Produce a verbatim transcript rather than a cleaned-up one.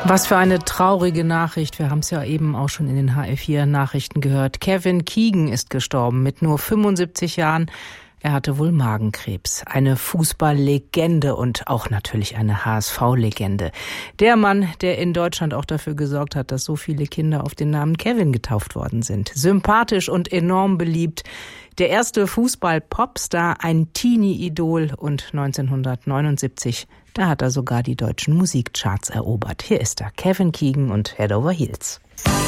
Was für eine traurige Nachricht. Wir haben es ja eben auch schon in den H R vier Nachrichten gehört. Kevin Keegan ist gestorben mit nur fünfundsiebzig Jahren. Er hatte wohl Magenkrebs. Eine Fußballlegende und auch natürlich eine H S V-Legende. Der Mann, der in Deutschland auch dafür gesorgt hat, dass so viele Kinder auf den Namen Kevin getauft worden sind. Sympathisch und enorm beliebt. Der erste Fußball-Popstar, ein Teenie-Idol, und neunzehnhundertneunundsiebzig, da hat er sogar die deutschen Musikcharts erobert. Hier ist er, Kevin Keegan und Head Over Heels.